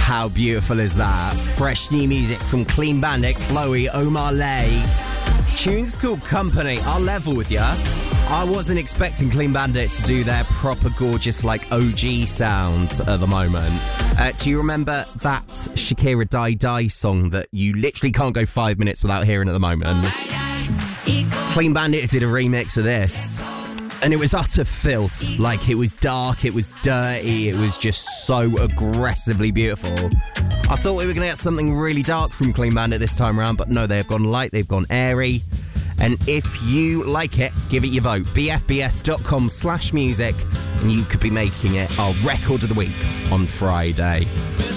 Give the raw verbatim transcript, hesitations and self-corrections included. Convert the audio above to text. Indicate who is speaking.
Speaker 1: How beautiful is that? Fresh new music from Clean Bandit, Chloe, Omar Lay. Tune's called Company. I'll level with ya. I wasn't expecting Clean Bandit to do their proper gorgeous, like, O G sound at the moment. Uh, do you remember that Shakira Die Die song that you literally can't go five minutes without hearing at the moment? Clean Bandit did a remix of this, and it was utter filth. Like, it was dark, it was dirty, it was just so aggressively beautiful. I thought we were going to get something really dark from Clean Bandit this time around, but no, they've gone light, they've gone airy. And if you like it, give it your vote. bfbs.com slash music, and you could be making it our record of the week on Friday.